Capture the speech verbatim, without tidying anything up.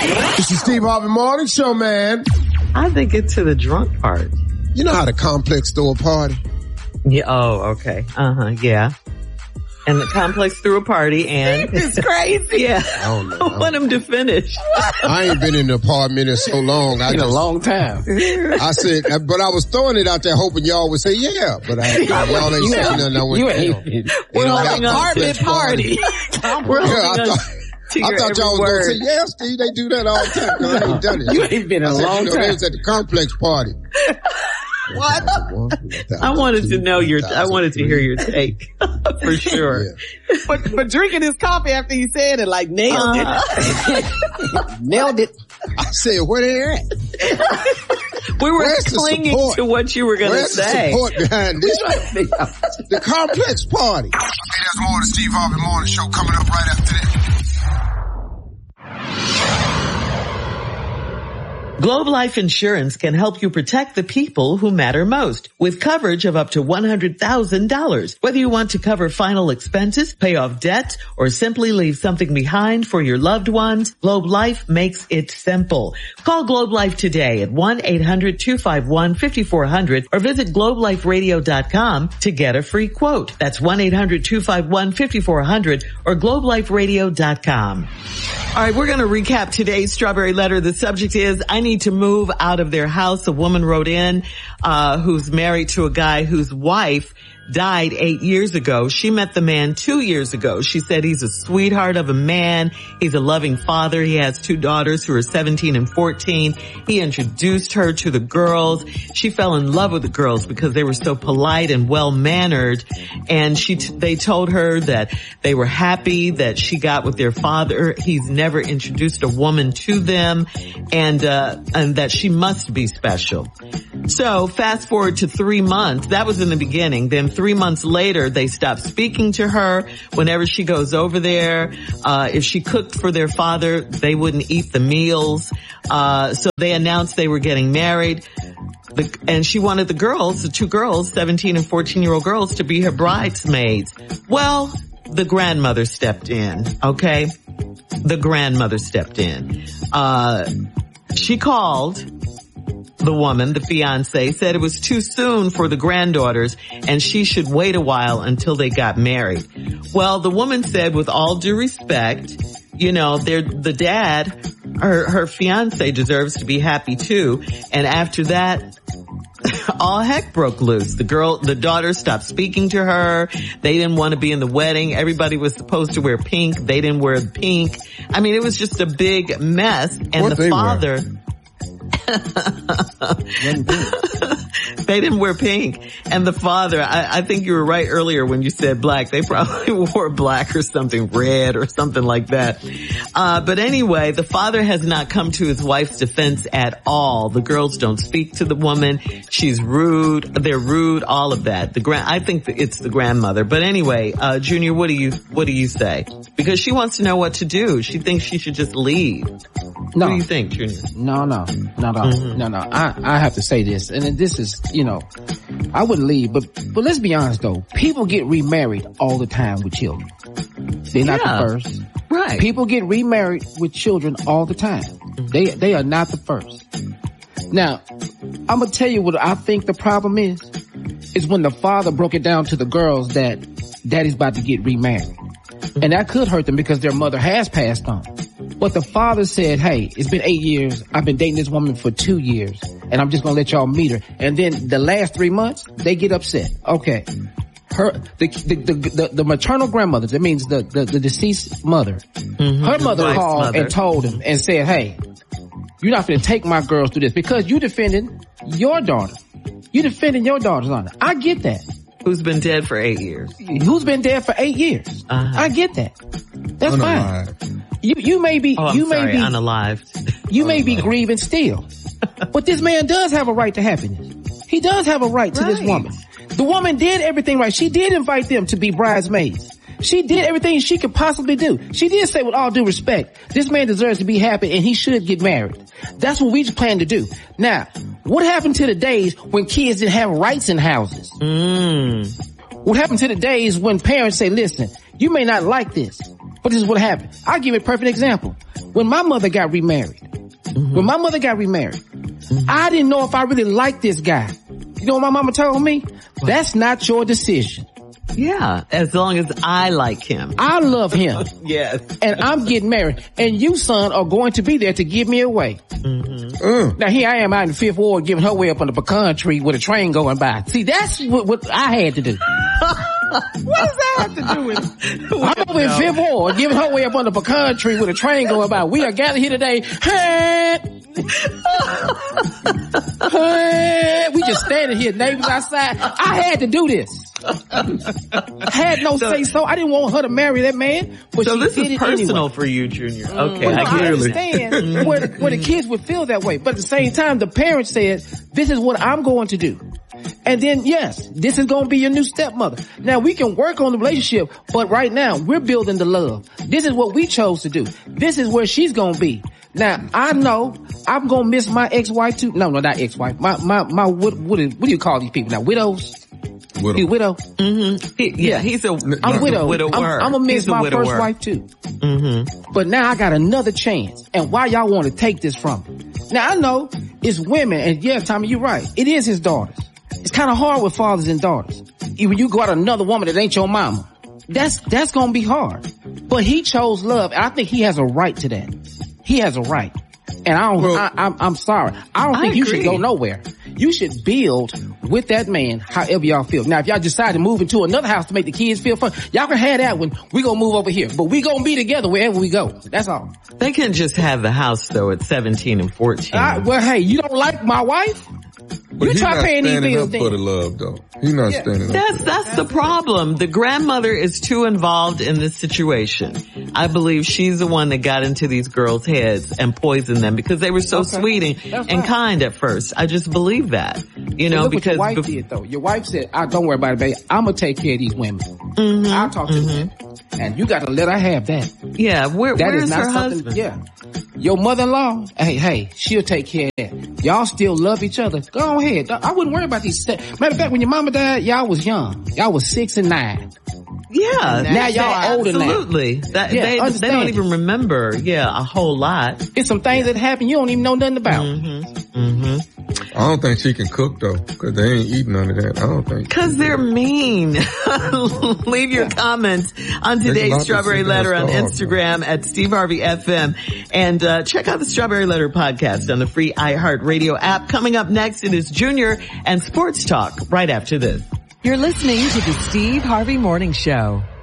This is Steve Harvey Morning Show, man. I think it's to the drunk part. You know how the complex throw a party? Yeah. Oh, okay. Uh-huh. Yeah. And the complex threw a party and... It's crazy. Yeah. I don't know. I want him to finish. I ain't been in the apartment in so long. I In just, a long time. I said, but I was throwing it out there hoping y'all would say yeah. But I, y'all ain't saying nothing. I went, You you know, ain't. We're got holding on. complex Party. We're Yeah, I holding on thought, to I your thought y'all every was word. going to say, yeah, Steve, they do that all the time. Cause I ain't done it. You ain't been in I a said, long you know, they time. was at the complex party. What? I wanted to know your, I wanted to hear your take. For sure. Yeah. But, but drinking his coffee after he said it, like nailed Uh-huh. it. Nailed it. I said, where they at? We were Where's the clinging support? to what you were going to Where's say. the support behind this? The complex party. Hey, there's more of the Steve Harvey Morning Show coming up right after this. Globe Life Insurance can help you protect the people who matter most with coverage of up to one hundred thousand dollars. Whether you want to cover final expenses, pay off debt, or simply leave something behind for your loved ones, Globe Life makes it simple. Call Globe Life today at one eight hundred two five one five four zero zero or visit globe life radio dot com to get a free quote. That's one eight hundred two five one five four zero zero or globe life radio dot com. All right, we're going to recap today's Strawberry Letter. The subject is, I need to move out of their house. A woman wrote in uh who's married to a guy whose wife died eight years ago. She met the man two years ago. She said he's a sweetheart of a man. He's a loving father. He has two daughters who are seventeen and fourteen. He introduced her to the girls. She fell in love with the girls because they were so polite and well-mannered. And she, t- they told her that they were happy that she got with their father. He's never introduced a woman to them, and, uh, and that she must be special. So fast forward to three months. That was in the beginning. Then three months later, they stopped speaking to her. Whenever she goes over there, uh, if she cooked for their father, they wouldn't eat the meals. Uh, so they announced they were getting married. The, and she wanted the girls, the two girls, seventeen and fourteen year old girls, to be her bridesmaids. Well, the grandmother stepped in, okay? The grandmother stepped in. Uh, she called the woman, the fiance, said it was too soon for the granddaughters and she should wait a while until they got married. Well, the woman said, with all due respect, you know, they're, the dad, her, her fiance deserves to be happy too. And after that, all heck broke loose. The girl, the daughter stopped speaking to her. They didn't want to be in the wedding. Everybody was supposed to wear pink. They didn't wear pink. I mean, it was just a big mess. And What the father... They didn't wear pink. And the father, I, I think you were right earlier when you said black. They probably wore black or something, red or something like that. Uh, but anyway, the father has not come to his wife's defense at all. The girls don't speak to the woman. She's rude. They're rude, all of that. The grand, I think it's the grandmother. But anyway, uh, Junior, what do you, what do you say? Because she wants to know what to do. She thinks she should just leave. No. What do you think, Junior? No, no, no, no, Mm-hmm. no, no. I, I have to say this, and this is, you know, I wouldn't leave, but, but let's be honest though. People get remarried all the time with children. They're not Yeah. the first. Right. People get remarried with children all the time. They, they are not the first. Now, I'm gonna tell you what I think the problem is, is when the father broke it down to the girls that daddy's about to get remarried. And that could hurt them because their mother has passed on. But the father said, hey, it's been eight years. I've been dating this woman for two years and I'm just going to let y'all meet her. And then the last three months, they get upset. Okay. Her, the, the, the, the, the maternal grandmother, that means the, the, the deceased mother, Mm-hmm. her mother Wife's called mother. and told him and said, hey, you're not going to take my girls through this because you defending your daughter. You defending your daughter's honor. I get that. Who's been dead for eight years. Who's been dead for eight years. Uh-huh. I get that. That's Unalive. fine. You, you may be, Oh, I'm you sorry, may be, unalived. you may be grieving still. But this man does have a right to happiness. He does have a right to this Right. woman. The woman did everything right. She did invite them to be bridesmaids. She did everything she could possibly do. She did say, with all due respect, this man deserves to be happy and he should get married. That's what we plan to do. Now, what happened to the days when kids didn't have rights in houses? Mm. What happened to the days when parents say, listen, you may not like this, But this is what happened. I'll give you a perfect example. When my mother got remarried, mm-hmm. when my mother got remarried, mm-hmm. I didn't know if I really liked this guy. You know what my mama told me? What? That's not your decision. Yeah, as long as I like him. I love him. Yes. And I'm getting married. And you, son, are going to be there to give me away. Mm-hmm. Mm. Now, here I am out in the Fifth Ward giving her way up on the pecan tree with a train going by. See, that's what, what I had to do. What does that have to do with it? I'm over in Fifth Ward giving her way up on the pecan tree with a train going by. We are gathered here today. Hey! Hey! We just standing here, neighbors outside. I had to do this. I had no so, say so. I didn't want her to marry that man. But so she this did is it personal anyway. For you, Junior. Okay, well, I, I understand where, where the kids would feel that way. But at the same time, the parents said, this is what I'm going to do. And then, yes, this is going to be your new stepmother. Now, we can work on the relationship, but right now, we're building the love. This is what we chose to do. This is where she's going to be. Now, I know I'm going to miss my ex-wife too. No, no, not ex-wife. My, my, my, what, what, what do you call these people now? Widows? Widow. You widow? Mm-hmm. He, yeah, he's a, I'm widow. widower. I'm, I'm gonna miss he's my first wife too. Mm-hmm. But now I got another chance. And why y'all want to take this from me? Now I know it's women, and yeah, Tommy, you're right. It is his daughters. It's kind of hard with fathers and daughters. When you go out another woman that ain't your mama, that's, that's gonna be hard. But he chose love, and I think he has a right to that. He has a right. And I don't, well, I, I'm, I'm sorry. I don't think I you should go nowhere. You should build with that man however y'all feel. Now, if y'all decide to move into another house to make the kids feel fun, y'all can have that one. We gonna move over here. But we gonna be together wherever we go. That's all. They can just have the house, though, at seventeen and fourteen. Uh, well, hey, you don't like my wife? But you try paying these bills then. For the love, though. He's not yeah. standing that's, up for That's the problem. The grandmother is too involved in this situation. I believe she's the one that got into these girls' heads and poisoned them because they were so okay. sweet and, and right. kind at first. I just believe that. You know, look because what your wife did, though. Your wife said, "I don't worry about it, baby. I'm gonna take care of these women. Mm-hmm. I'll talk to mm-hmm. them." And you got to let her have that. Yeah, where, that where's is not her husband? Yeah, your mother-in-law. Hey, hey, she'll take care of that. Y'all still love each other. Go ahead. I wouldn't worry about these. Matter of fact, when your mama died, y'all was young. Y'all was six and nine. Yeah. Now y'all older now. Absolutely. That, yeah, they, they don't even remember, yeah, a whole lot. It's some things yeah. that happen you don't even know nothing about. Mm-hmm. Mm-hmm. I don't think she can cook, though, because they ain't eating none of that. I don't think. Because they're mean. Leave your comments on today's Strawberry Letter on Instagram at Steve Harvey F M. And uh check out the Strawberry Letter podcast on the free iHeartRadio app. Coming up next, it is Junior and Sports Talk right after this. You're listening to the Steve Harvey Morning Show.